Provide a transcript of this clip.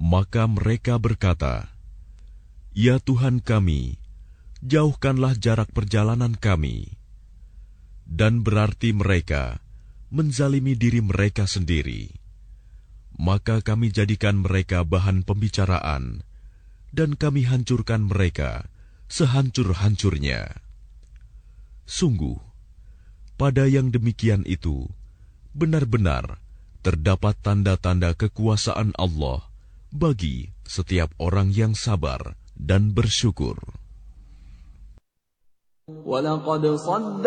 Maka mereka berkata, "Ya Tuhan kami, jauhkanlah jarak perjalanan kami." Dan berarti mereka menzalimi diri mereka sendiri. Maka kami jadikan mereka bahan pembicaraan, dan kami hancurkan mereka sehancur-hancurnya. Sungguh, pada yang demikian itu, benar-benar terdapat tanda-tanda kekuasaan Allah bagi setiap orang yang sabar dan bersyukur. وَلَقَدْ صَدَّقَ